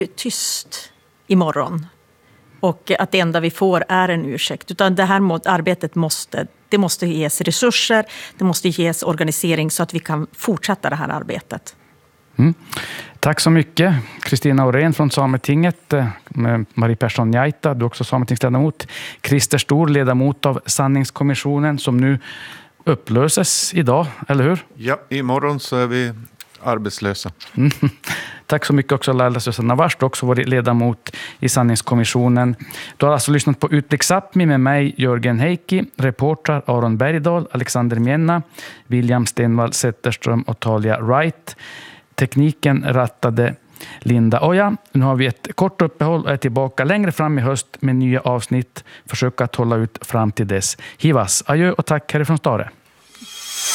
tyst imorgon och att det enda vi får är en ursäkt. Utan det här arbetet måste ges resurser, det måste ges organisering så att vi kan fortsätta det här arbetet. Tack så mycket Kristina Orén från Sametinget, Marie Persson Jaita, du är också sametingsledamot, Christer Stor, ledamot av sanningskommissionen som nu upplöses idag, eller hur? Ja, imorgon så är vi arbetslösa. Tack så mycket också Laila Susanna Varst, också varit ledamot i sanningskommissionen. Du har alltså lyssnat på Utblick Sápmi med mig Jörgen Heikki, reportrar Aron Bergdahl, Alexander Mjenna, William Stenvall Zetterström och Talia Wright. Tekniken rattade Linda Oja. Nu har vi ett kort uppehåll och är tillbaka längre fram i höst med nya avsnitt. Försök att hålla ut fram till dess. Hivas, adjö och tack härifrån Stare.